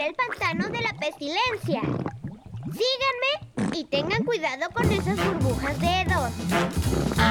el pantano de la pestilencia. Síganme y tengan cuidado con esas burbujas de hedor.